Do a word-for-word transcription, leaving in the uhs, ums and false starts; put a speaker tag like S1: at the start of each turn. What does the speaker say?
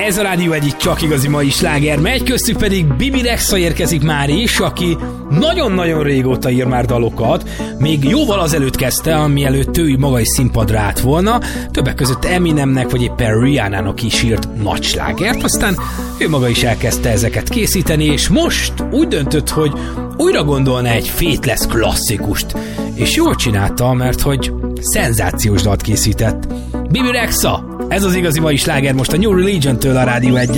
S1: Ez a Rádió egyik csak igazi mai sláger megy, köztük pedig Bibi Rexha érkezik már is, aki nagyon-nagyon régóta ír már dalokat, még jóval azelőtt kezdte, ami előtt ő maga is színpadra állt volna, többek között Eminemnek vagy éppen Rihannának is írt nagy slágert, aztán ő maga is elkezdte ezeket készíteni, és most úgy döntött, hogy újra gondolna egy Faithless klasszikust, és jól csinálta, mert hogy szenzációs dalt készített. Bibi Rexha, ez az igazi mai sláger most a New Religion-től a Rádió egy.